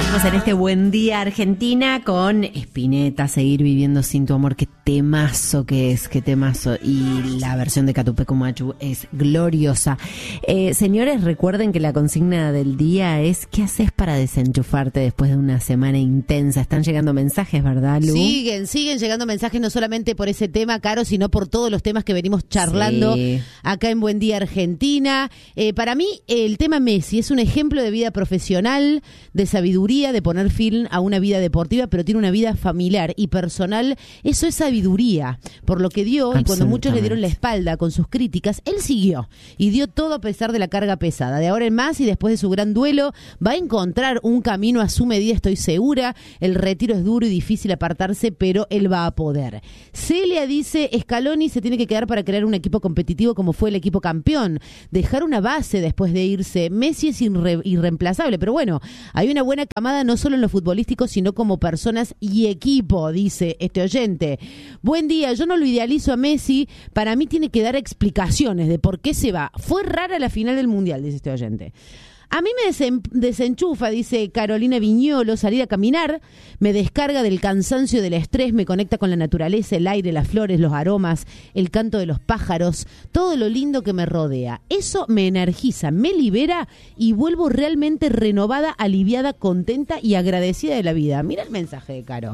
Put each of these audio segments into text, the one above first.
Seguimos en este Buen Día Argentina con Spinetta, Seguir viviendo sin tu amor. Qué temazo que es, qué temazo. Y la versión de Catupecu Machu es gloriosa. Señores, recuerden que la consigna del día es ¿qué haces para desenchufarte después de una semana intensa? Están llegando mensajes, ¿verdad, Lu? Siguen llegando mensajes, no solamente por ese tema, Caro, sino por todos los temas que venimos charlando acá en Buen Día Argentina. Para mí, el tema Messi es un ejemplo de vida profesional, de sabiduría, de poner fin a una vida deportiva, pero tiene una vida familiar y personal. Eso es sabiduría, por lo que dio, y cuando muchos le dieron la espalda con sus críticas, él siguió y dio todo a pesar de la carga pesada. De ahora en más, y después de su gran duelo, va a encontrar un camino a su medida, estoy segura. El retiro es duro y difícil apartarse, pero él va a poder. Celia dice, Scaloni se tiene que quedar para crear un equipo competitivo como fue el equipo campeón, dejar una base después de irse. Messi es irreemplazable, pero bueno, hay una buena camada no solo en lo futbolístico, sino como personas y equipo, dice este oyente. Buen día, yo no lo idealizo a Messi, para mí tiene que dar explicaciones de por qué se va. Fue rara la final del Mundial, dice este oyente. A mí me desenchufa, dice Carolina Viñolo, salir a caminar, me descarga del cansancio, del estrés, me conecta con la naturaleza, el aire, las flores, los aromas, el canto de los pájaros, todo lo lindo que me rodea. Eso me energiza, me libera y vuelvo realmente renovada, aliviada, contenta y agradecida de la vida. Mira el mensaje de Caro.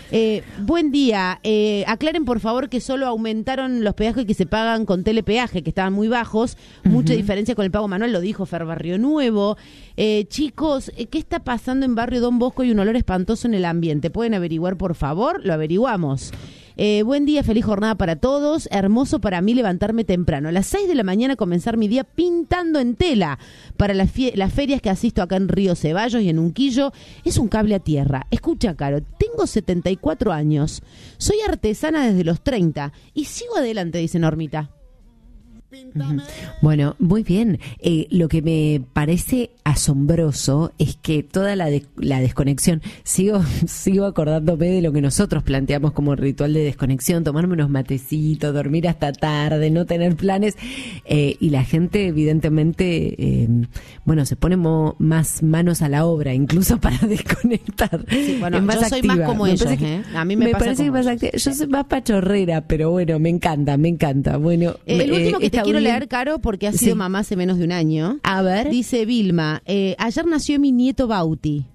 Buen día, aclaren por favor que solo aumentaron los peajes que se pagan con telepeaje, que estaban muy bajos, mucha diferencia con el pago manual, lo dijo Fer Barrio Nuevo. Chicos, ¿qué está pasando en Barrio Don Bosco? Hay un olor espantoso en el ambiente, ¿pueden averiguar por favor? Lo averiguamos. Buen día, feliz jornada para todos. Hermoso para mí levantarme temprano. A las 6 de la mañana comenzar mi día pintando en tela. Para las ferias que asisto acá en Río Ceballos y en Unquillo, es un cable a tierra. Escucha, Caro, tengo 74 años. Soy artesana desde los 30 y sigo adelante, dice Normita. Bueno, muy bien. Lo que me parece asombroso es que toda la desconexión, sigo acordándome de lo que nosotros planteamos como ritual de desconexión, tomarme unos matecitos, dormir hasta tarde, no tener planes, y la gente evidentemente, se pone más manos a la obra, incluso para desconectar. Sí, bueno, yo soy activa. Más como ellos, A mí me parece que más activa. Yo soy más pachorrera, pero bueno, me encanta. Bueno, el último que te quiero leer, Caro, porque ha sido mamá hace menos de un año. A ver. Dice Vilma, ayer nació mi nieto Bauti.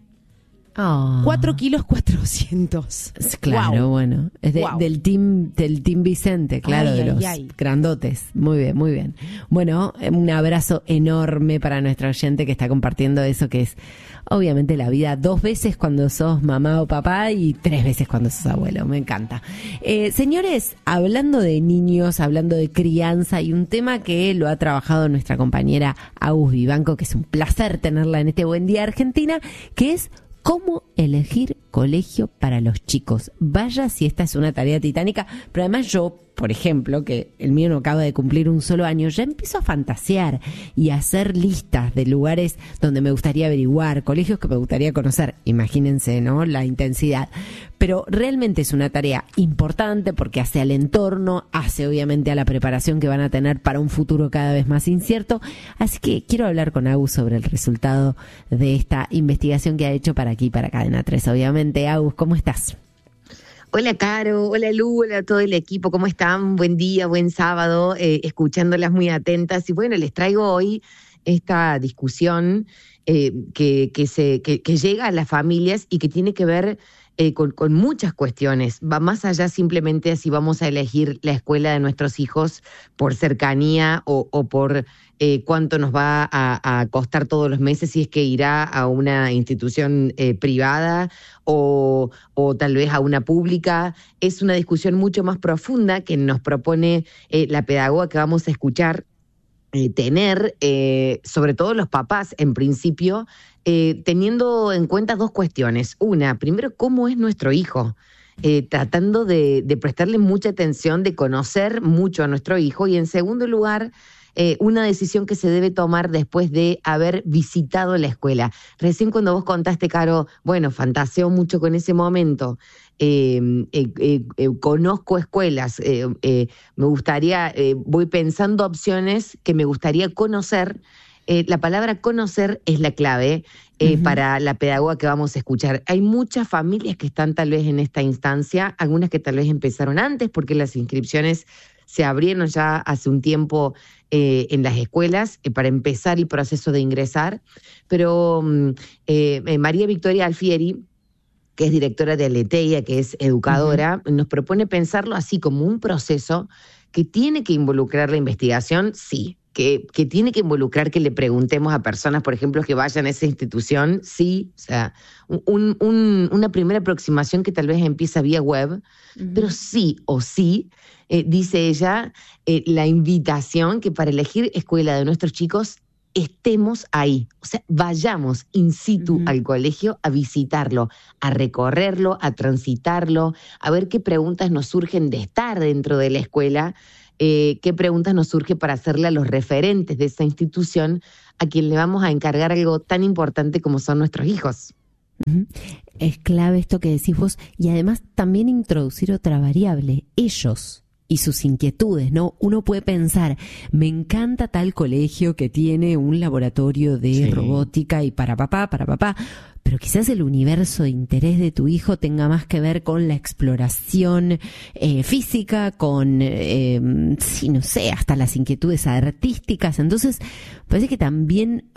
4 kilos 400. Claro, wow. Bueno, es del team Vicente, claro, de los grandotes. Muy bien. Bueno, un abrazo enorme para nuestra oyente que está compartiendo eso, que es obviamente la vida 2 veces cuando sos mamá o papá y 3 veces cuando sos abuelo. Me encanta. Señores, hablando de niños, hablando de crianza, hay un tema que lo ha trabajado nuestra compañera Agus Vivanco, que es un placer tenerla en este Buen Día Argentina, que es ¿cómo elegir colegio para los chicos? Vaya si esta es una tarea titánica, pero además yo, por ejemplo, que el mío no acaba de cumplir un solo año, ya empiezo a fantasear y a hacer listas de lugares donde me gustaría averiguar, colegios que me gustaría conocer. Imagínense, ¿no? La intensidad. Pero realmente es una tarea importante porque hace al entorno, hace obviamente a la preparación que van a tener para un futuro cada vez más incierto. Así que quiero hablar con Agus sobre el resultado de esta investigación que ha hecho para aquí, para Cadena 3. Obviamente, Agus, ¿cómo estás? Hola Caro, hola Lu, hola a todo el equipo, ¿cómo están? Buen día, buen sábado, escuchándolas muy atentas. Y bueno, les traigo hoy esta discusión que llega a las familias y que tiene que ver con muchas cuestiones. Va más allá simplemente si vamos a elegir la escuela de nuestros hijos por cercanía o por cuánto nos va a costar todos los meses, si es que irá a una institución privada o tal vez a una pública. Es una discusión mucho más profunda que nos propone la pedagoga que vamos a escuchar tener, sobre todo los papás en principio, teniendo en cuenta 2 cuestiones. Una, primero, ¿cómo es nuestro hijo? Tratando de prestarle mucha atención, de conocer mucho a nuestro hijo. Y en segundo lugar, una decisión que se debe tomar después de haber visitado la escuela. Recién cuando vos contaste, Caro, bueno, fantaseo mucho con ese momento. Conozco escuelas, me gustaría, voy pensando opciones que me gustaría conocer. La palabra conocer es la clave para la pedagoga que vamos a escuchar. Hay muchas familias que están tal vez en esta instancia, algunas que tal vez empezaron antes porque las inscripciones se abrieron ya hace un tiempo en las escuelas para empezar el proceso de ingresar, pero María Victoria Alfieri, que es directora de Aleteia, que es educadora, nos propone pensarlo así como un proceso que tiene que involucrar la investigación, sí, que tiene que involucrar que le preguntemos a personas, por ejemplo, que vayan a esa institución, sí, o sea, una primera aproximación que tal vez empieza vía web, pero sí o sí, dice ella, la invitación que para elegir escuela de nuestros chicos estemos ahí, o sea, vayamos in situ al colegio a visitarlo, a recorrerlo, a transitarlo, a ver qué preguntas nos surgen de estar dentro de la escuela, qué preguntas nos surge para hacerle a los referentes de esa institución a quien le vamos a encargar algo tan importante como son nuestros hijos. Es clave esto que decís vos, y además también introducir otra variable, ellos y sus inquietudes, ¿no? Uno puede pensar, me encanta tal colegio que tiene un laboratorio de robótica y para papá, pero quizás el universo de interés de tu hijo tenga más que ver con la exploración física, con, sí, no sé, hasta las inquietudes artísticas. Entonces, parece que también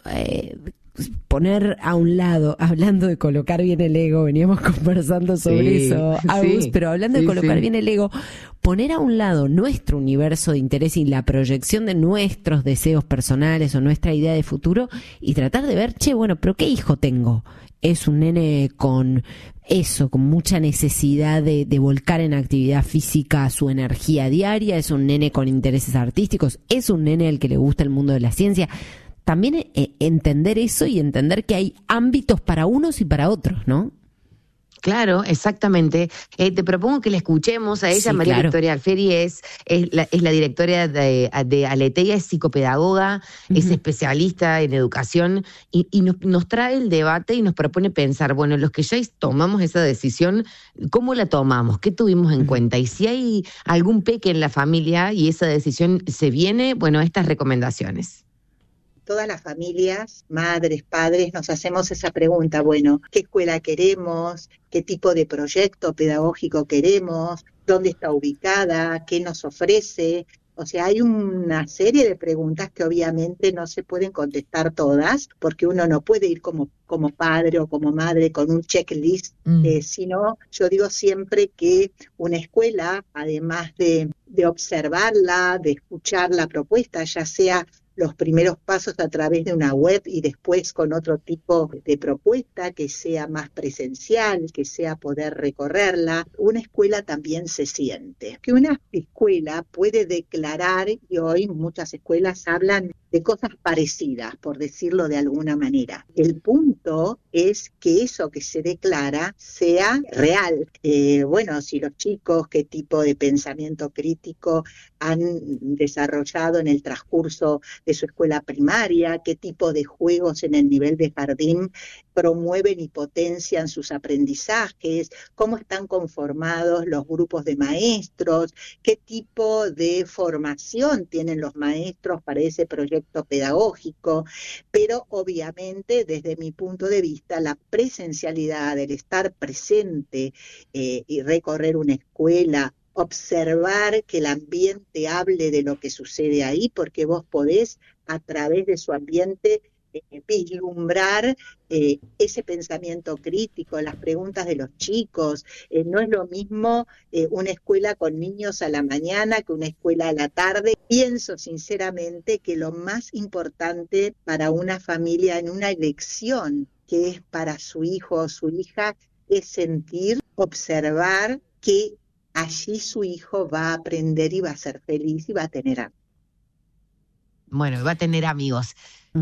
poner a un lado, hablando de colocar bien el ego, veníamos conversando sobre eso, Agus, pero hablando de colocar bien el ego, poner a un lado nuestro universo de interés y la proyección de nuestros deseos personales o nuestra idea de futuro y tratar de ver, bueno, pero ¿qué hijo tengo? Es un nene con eso, con mucha necesidad de volcar en actividad física su energía diaria, es un nene con intereses artísticos, es un nene al que le gusta el mundo de la ciencia. También entender eso y entender que hay ámbitos para unos y para otros, ¿no? Claro, exactamente. Te propongo que la escuchemos a ella. Sí, María Victoria Alfieri es la directora de Aleteia, es psicopedagoga, es especialista en educación y nos trae el debate y nos propone pensar, bueno, los que ya tomamos esa decisión, ¿cómo la tomamos? ¿Qué tuvimos en cuenta? Y si hay algún peque en la familia y esa decisión se viene, bueno, estas recomendaciones. Todas las familias, madres, padres, nos hacemos esa pregunta, bueno, ¿qué escuela queremos? ¿Qué tipo de proyecto pedagógico queremos? ¿Dónde está ubicada? ¿Qué nos ofrece? O sea, hay una serie de preguntas que obviamente no se pueden contestar todas, porque uno no puede ir como padre o como madre con un checklist, sino yo digo siempre que una escuela, además de observarla, de escuchar la propuesta, ya sea los primeros pasos a través de una web y después con otro tipo de propuesta que sea más presencial, que sea poder recorrerla. Una escuela también se siente. Que una escuela puede declarar, y hoy muchas escuelas hablan de cosas parecidas, por decirlo de alguna manera. El punto es que eso que se declara sea real. Bueno, si los chicos, qué tipo de pensamiento crítico han desarrollado en el transcurso de su escuela primaria, qué tipo de juegos en el nivel de jardín promueven y potencian sus aprendizajes, cómo están conformados los grupos de maestros, qué tipo de formación tienen los maestros para ese proyecto pedagógico, pero obviamente desde mi punto de vista la presencialidad, el estar presente y recorrer una escuela, observar que el ambiente hable de lo que sucede ahí, porque vos podés a través de su ambiente vislumbrar ese pensamiento crítico, las preguntas de los chicos. No es lo mismo una escuela con niños a la mañana que una escuela a la tarde. Pienso sinceramente que lo más importante para una familia en una elección que es para su hijo o su hija es sentir, observar que allí su hijo va a aprender y va a ser feliz y va a tener amigos. Bueno, va a tener amigos.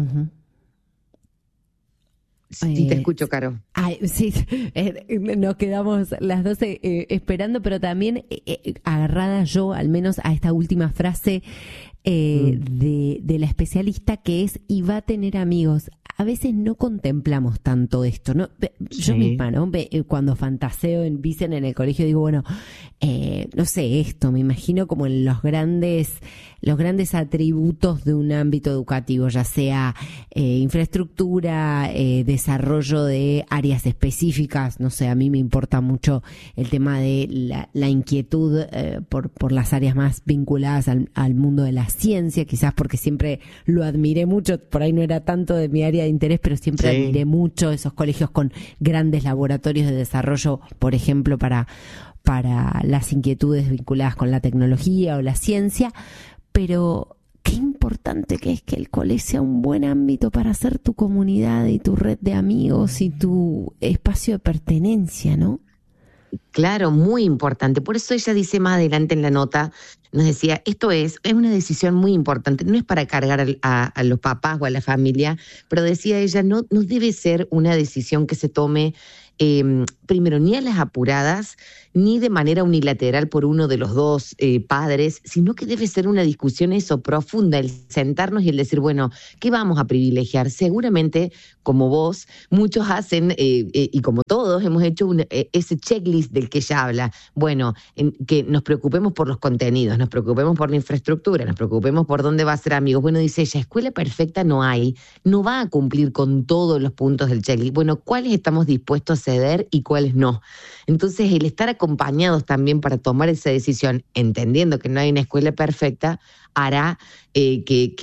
Sí, te escucho, Caro. Sí, nos quedamos las 12 esperando, pero también agarrada yo al menos a esta última frase de la especialista, que es, y va a tener amigos. a veces no contemplamos tanto esto, ¿no? Yo misma, ¿no? Cuando fantaseo en Vicen en el colegio, digo, bueno, no sé, esto, me imagino como en los grandes atributos de un ámbito educativo, ya sea infraestructura, desarrollo de áreas específicas, no sé, a mí me importa mucho el tema de la inquietud por las áreas más vinculadas al mundo de la ciencia, quizás porque siempre lo admiré mucho, por ahí no era tanto de mi área de interés, pero siempre admiré mucho esos colegios con grandes laboratorios de desarrollo, por ejemplo, para las inquietudes vinculadas con la tecnología o la ciencia, pero qué importante que es que el colegio sea un buen ámbito para hacer tu comunidad y tu red de amigos y tu espacio de pertenencia, ¿no? Claro, muy importante. Por eso ella dice más adelante en la nota, nos decía, esto es una decisión muy importante, no es para cargar a los papás o a la familia, pero decía ella, no debe ser una decisión que se tome primero ni a las apuradas, ni de manera unilateral por uno de los dos padres, sino que debe ser una discusión profunda, el sentarnos y el decir, bueno, ¿qué vamos a privilegiar? Seguramente, como vos, muchos hacen, y como todos, hemos hecho ese checklist del que ella habla. Bueno, que nos preocupemos por los contenidos, nos preocupemos por la infraestructura, nos preocupemos por dónde va a ser amigos. Bueno, dice ella, escuela perfecta no hay, no va a cumplir con todos los puntos del checklist. Bueno, ¿cuáles estamos dispuestos a ceder y cuáles no? Entonces, el estar acompañados también para tomar esa decisión, entendiendo que no hay una escuela perfecta, hará que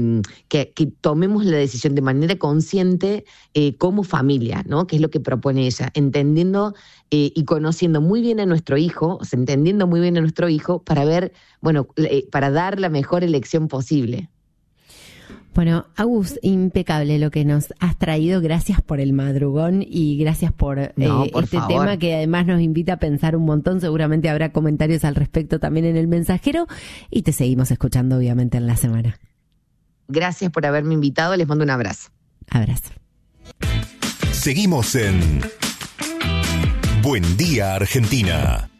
tomemos la decisión de manera consciente como familia, ¿no? Que es lo que propone ella, entendiendo y conociendo muy bien a nuestro hijo, o sea, entendiendo muy bien a nuestro hijo para ver, bueno, para dar la mejor elección posible. Bueno, Agus, impecable lo que nos has traído. Gracias por el madrugón y gracias por este favor. Tema que además nos invita a pensar un montón. Seguramente habrá comentarios al respecto también en El Mensajero y te seguimos escuchando obviamente en la semana. Gracias por haberme invitado. Les mando un abrazo. Abrazo. Seguimos en Buen Día Argentina.